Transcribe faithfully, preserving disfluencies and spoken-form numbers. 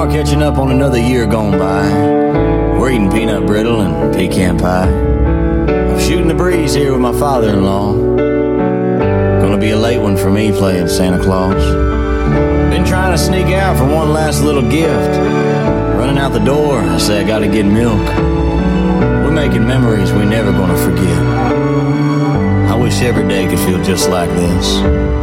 car catching up on another year gone by. We're eating peanut brittle and pecan pie. I'm shooting the breeze here with my father-in-law. Gonna be a late one for me playing Santa Claus. Been trying to sneak out for one last little gift. Running out the door, I say I gotta get milk. We're making memories we never gonna forget. I wish every day could feel just like this.